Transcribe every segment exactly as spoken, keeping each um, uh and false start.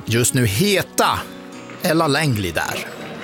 Just nu heta Ella Langley där.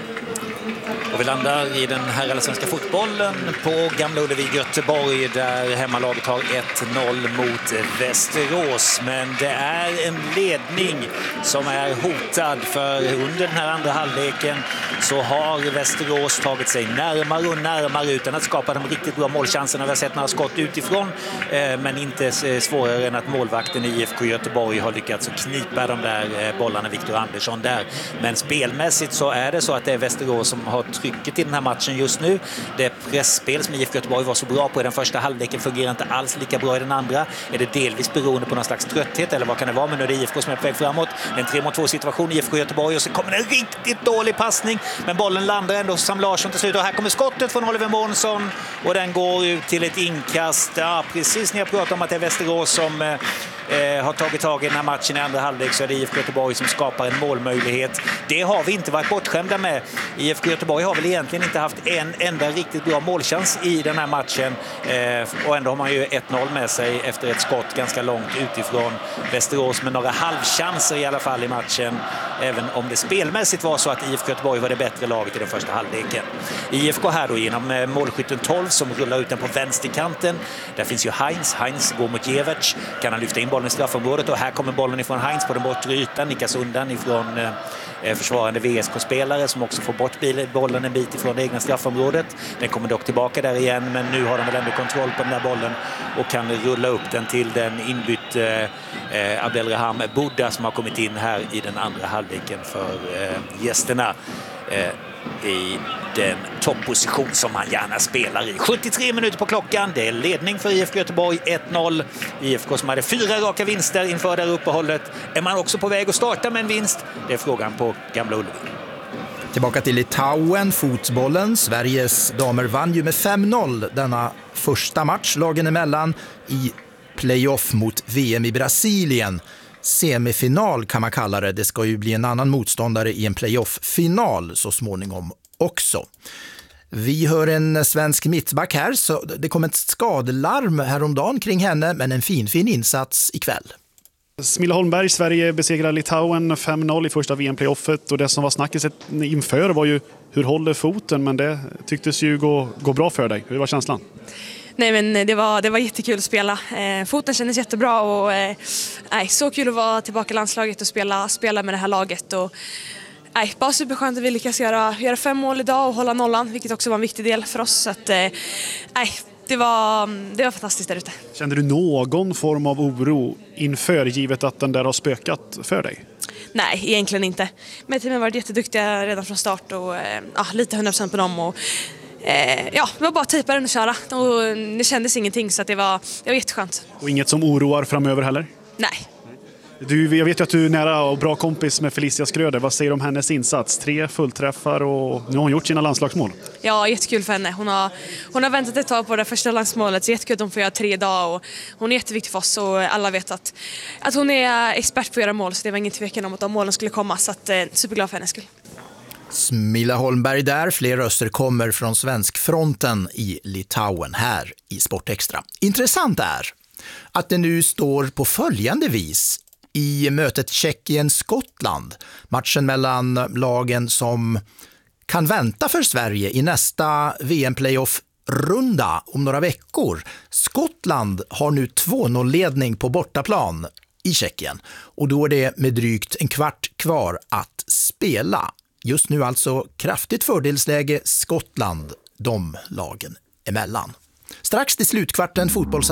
Och vi landar i den här allsvenska fotbollen på Gamla Ullevi i Göteborg där hemmalaget har ett noll mot Västerås. Men det är en ledning som är hotad, för under den här andra halvleken så har Västerås tagit sig närmare och närmare utan att skapa de riktigt bra målchanserna. Vi har sett några skott utifrån, men inte svårare än att målvakten i I F K Göteborg har lyckats knipa de där bollarna, Viktor Andersson där. Men spelmässigt så är det så att det är Västerås som har trycket i den här matchen just nu. Det pressspel som I F K Göteborg var så bra på i den första halvleken fungerar inte alls lika bra i den andra. Är det delvis beroende på någon slags trötthet eller vad kan det vara? Men nu är det I F K som är på väg framåt. En tre mot två situation i I F K Göteborg och så kommer en riktigt dålig passning. Men bollen landar ändå hos Sam Larsson till slut och här kommer skottet från Oliver Månsson och den går ut till ett inkast. Ja, precis när jag pratar om att det är Västerås som eh, har tagit tag i den här matchen i andra halvlek så är det I F K Göteborg som skapar en målmöjlighet. Det har vi inte varit bortskämda med. I F K Göteborg har väl egentligen inte haft en enda riktigt bra målchans i den här matchen. Eh, och ändå har man ju ett noll med sig efter ett skott ganska långt utifrån Västerås med några halvchanser i alla fall i matchen. Även om det spelmässigt var så att I F K Göteborg var det bättre laget i den första halvleken. I F K här då genom eh, målskytten tolv som rullar ut den på vänsterkanten. Där finns ju Heinz. Heinz går mot Jeverts. Kan han lyfta in bollen i straffområdet och här kommer bollen ifrån Heinz på den bortre ytan. Nickas undan ifrån eh, försvarande V S K-spelare som också får bort bollen en bit ifrån det egna straffområdet. Den kommer dock tillbaka där igen, men nu har de väl ändå kontroll på den där bollen och kan rulla upp den till den inbytt eh, Abdelraham Buddha som har kommit in här i den andra halvleken för eh, gästerna eh, i den topposition som han gärna spelar i. sjuttiotre minuter på klockan. Det är ledning för I F K Göteborg ett noll. I F K som hade fyra raka vinster inför det här uppehållet. Är man också på väg att starta med en vinst? Det är frågan på Gamla Ullevi. Tillbaka till Litauen, fotbollen. Sveriges damer vann ju med fem noll denna första match lagen emellan i playoff mot V M i Brasilien. Semifinal kan man kalla det. Det ska ju bli en annan motståndare i en playoff-final så småningom också. Vi hör en svensk mittback här, så det kom ett skadelarm häromdagen kring henne, men en fin fin insats ikväll. Smilla Holmberg, Sverige besegrar Litauen fem noll i första V M-playoffet och det som var snackis inför var ju hur håller foten, men det tycktes ju gå, gå bra för dig. Hur var känslan? Nej, men det var, det var jättekul att spela. Eh, foten kändes jättebra och eh, nej, så kul att vara tillbaka i landslaget och spela, spela med det här laget. Och, nej, bara superskönt att vi lyckas göra, göra fem mål idag och hålla nollan, vilket också var en viktig del för oss. Så att, eh, nej, det var, det var fantastiskt där ute. Kände du någon form av oro inför, givet att den där har spökat för dig? Nej, egentligen inte. Men teamen har varit jätteduktiga redan från start och eh, ja, lite hundra procent på dem och Eh, ja, det var bara att tejpa den och köra och det kändes ingenting så att det var, det var jätteskönt. Och inget som oroar framöver heller? Nej. Du, jag vet ju att du är nära och bra kompis med Felicia Skröder. Vad säger du om hennes insats? Tre fullträffar och nu har hon gjort sina landslagsmål. Ja, jättekul för henne. Hon har, hon har väntat ett tag på det första landsmålet så jättekul att hon får göra tre idag och hon är jätteviktig för oss och alla vet att, att hon är expert på att göra mål så det var ingen tvekan om att de målen skulle komma så att, eh, superglad för hennes skull. Smilla Holmberg där, fler röster kommer från svenskfronten i Litauen här i Sportextra. Intressant är att det nu står på följande vis i mötet Tjeckien-Skottland. Matchen mellan lagen som kan vänta för Sverige i nästa V M-playoff-runda om några veckor. Skottland har nu två noll-ledning på bortaplan i Tjeckien och då är det med drygt en kvart kvar att spela. Just nu alltså kraftigt fördelsläge Skottland, de lagen emellan. Strax till slutkvarten fotbolls